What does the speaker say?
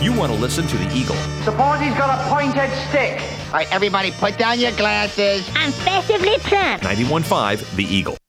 you want to listen to The Eagle. Suppose he's got a pointed stick. All right, everybody, put down your glasses. I'm festively trimmed. 91.5 The Eagle.